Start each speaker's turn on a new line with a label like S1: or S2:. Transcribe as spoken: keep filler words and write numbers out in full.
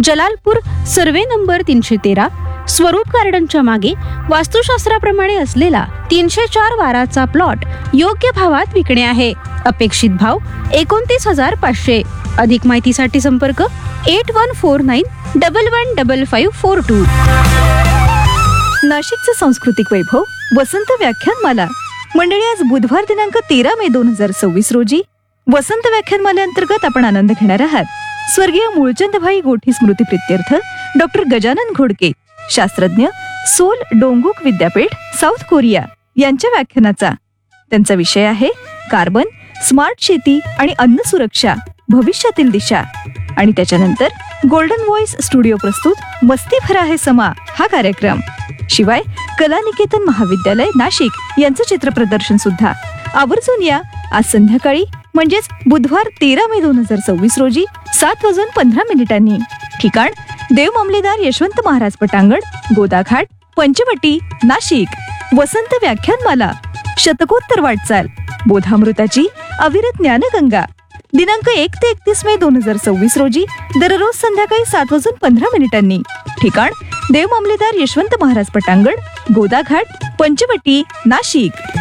S1: Jalalpur survey number तीनशे तेरा, स्वरूप गार्डनच्या मागे वास्तुशास्त्राप्रमाणे असलेला तीनशे चार वाराचा प्लॉट योग्य भावात विकणे आहे. अपेक्षित भाव एकोणतीस हजार पाचशे. अधिक माहितीसाठी संपर्क eight one four nine double one double five four to.
S2: नाशिकचं सांस्कृतिक वैभव वसंत व्याख्यानमाला. मंडळी, आज बुधवार दिनांक तेरा मे दोन हजार सव्वीस रोजी वसंत व्याख्यानमालेअंतर्गत आपण आनंद घेणार आहात स्वर्गीय मूळचंदभाई गोठी स्मृती प्रित्यर्थ डॉक्टर गजानन घोडके, शास्त्रज्ञ, सोल डोंगुक विद्यापीठ, साऊथ कोरिया यांच्या व्याख्यानाचा. त्यांचा विषय आहे कार्बन, स्मार्ट शेती आणि अन्न सुरक्षा, भविष्यातील दिशा. आणि त्याच्यानंतर गोल्डन व्हॉइस स्टुडिओ प्रस्तुत मस्ती भरा है समा हा कार्यक्रम. शिवाय कलानिकेतन महाविद्यालय नाशिक यांचं चित्रप्रदर्शन सुद्धा. आवर्जून या आज संध्याकाळी म्हणजेच बुधवार तेरा मे दोन हजार सव्वीस रोजी सात वाजून पंधरा मिनिटांनी. ठिकाण देव मामलेदार यशवंत महाराज पटांगण, गोदाघाट, पंचवटी, नाशिक. वसंत व्याख्यानमाला, शतकोत्तर वाटचाल, बोधामृताची अविरत ज्ञानगंगा. दिनांक एक ते एकतीस मे दोन हजार सव्वीस रोजी दररोज संध्याकाळी सात वाजून पंधरा मिनिटांनी. ठिकाण देव मामलेदार यशवंत महाराज पटांगण, गोदाघाट, पंचवटी, नाशिक.